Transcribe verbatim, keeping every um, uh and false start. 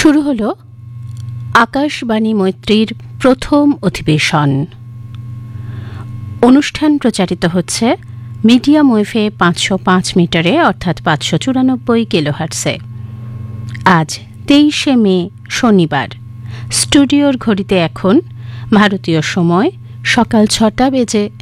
শুরু হলো আকাশবাণী মৈত্রীর প্রথম অধিবেশন। অনুষ্ঠান প্রচারিত হচ্ছে মিডিয়াম ওয়েভে পাঁচশো পাঁচ মিটারে অর্থাৎ পাঁচশো চুরানব্বই কিলোহার্টসে। আজ তেইশে মে শনিবার। স্টুডিওর ঘড়িতে এখন ভারতীয় সময় সকাল ছটা বেজে